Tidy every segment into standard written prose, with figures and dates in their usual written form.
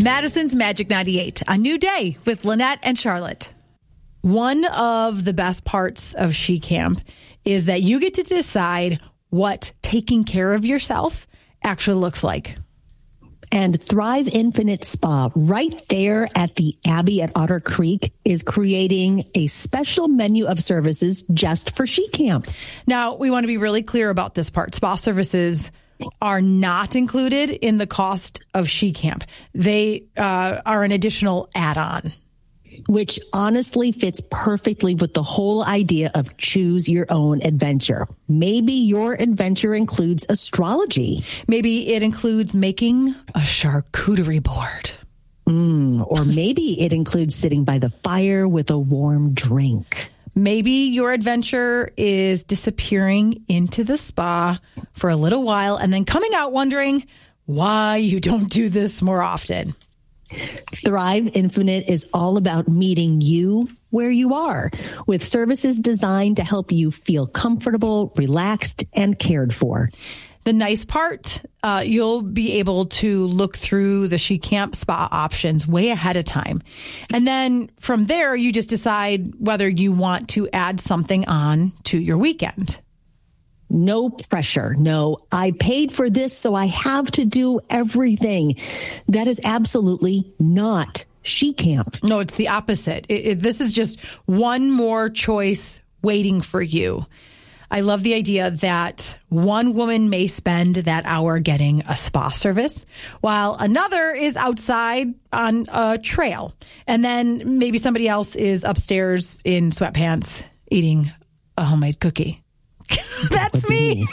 Madison's Magic 98, a new day with Lynette and Charlotte. One of the best parts of She Camp is that you get to decide what taking care of yourself actually looks like. And Thrive Infinite Spa, right there at the Abbey at Otter Creek, is creating a special menu of services just for She Camp. Now, we want to be really clear about this part. Spa services are not included in the cost of She Camp. They are an additional add-on. Which honestly fits perfectly with the whole idea of choose your own adventure. Maybe your adventure includes astrology. Maybe it includes making a charcuterie board. Or maybe it includes sitting by the fire with a warm drink. Maybe your adventure is disappearing into the spa for a little while and then coming out wondering why you don't do this more often. Thrive Infinite is all about meeting you where you are, with services designed to help you feel comfortable, relaxed, and cared for. The nice part, you'll be able to look through the She Camp spa options way ahead of time. And then from there, you just decide whether you want to add something on to your weekend. No pressure. No, I paid for this, so I have to do everything. That is absolutely not She Camp. No, it's the opposite. This is just one more choice waiting for you. I love the idea that one woman may spend that hour getting a spa service, while another is outside on a trail. And then maybe somebody else is upstairs in sweatpants eating a homemade cookie. That's me.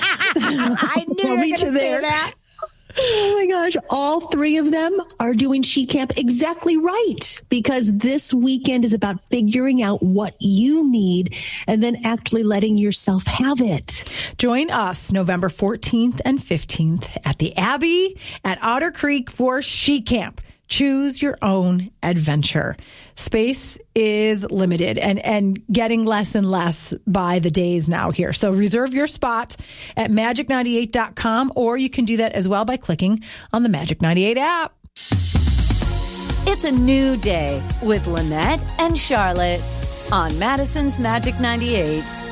I knew you were going to say that. Oh my gosh. All three of them are doing She Camp exactly right, because this weekend is about figuring out what you need and then actually letting yourself have it. Join us November 14th and 15th at the Abbey at Otter Creek for She Camp. Choose your own adventure. Space is limited and getting less and less by the days now here. So reserve your spot at magic98.com, or you can do that as well by clicking on the Magic 98 app. It's a new day with Lynette and Charlotte on Madison's Magic 98.